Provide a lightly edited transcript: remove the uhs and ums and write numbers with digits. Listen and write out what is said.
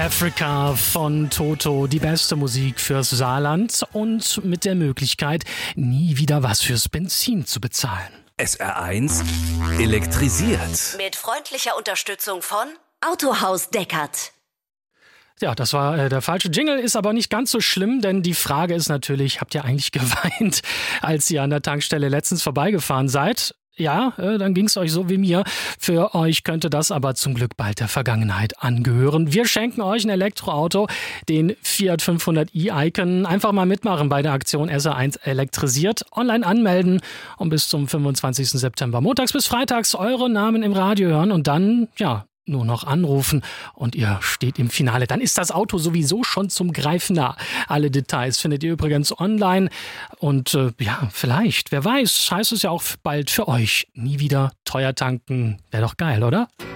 Africa von Toto, die beste Musik fürs Saarland und mit der Möglichkeit, nie wieder was fürs Benzin zu bezahlen. SR1 elektrisiert. Mit freundlicher Unterstützung von Autohaus Deckert. Ja, das war der falsche Jingle, ist aber nicht ganz so schlimm, denn die Frage ist natürlich, habt ihr eigentlich geweint, als ihr an der Tankstelle letztens vorbeigefahren seid? Ja, dann ging's euch so wie mir. Für euch könnte das aber zum Glück bald der Vergangenheit angehören. Wir schenken euch ein Elektroauto, den Fiat 500i Icon. Einfach mal mitmachen bei der Aktion SR1 elektrisiert. Online anmelden und bis zum 25. September montags bis freitags eure Namen im Radio hören und dann, ja, nur noch anrufen und ihr steht im Finale. Dann ist das Auto sowieso schon zum Greifen nah. Alle Details findet ihr übrigens online. Und ja, vielleicht, wer weiß, heißt es ja auch bald für euch. Nie wieder teuer tanken. Wäre doch geil, oder?